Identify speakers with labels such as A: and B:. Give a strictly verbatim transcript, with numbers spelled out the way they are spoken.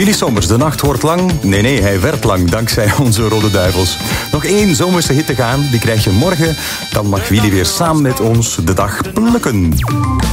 A: Willy Sommers, de nacht wordt lang. Nee, nee, hij werd lang, dankzij onze Rode Duivels. Nog één zomerse hit te gaan, die krijg je morgen. Dan mag Willy weer samen met ons de dag plukken.